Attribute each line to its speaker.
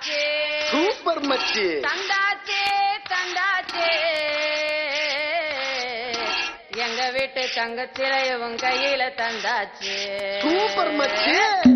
Speaker 1: தந்தாச்சே
Speaker 2: super மச்சி.
Speaker 1: தந்தாச்சே தந்தாச்சே எங்க வீட்டு தங்கச்சிலைய உன் கையில தந்தாச்சே
Speaker 2: சூப்பர் மச்சி.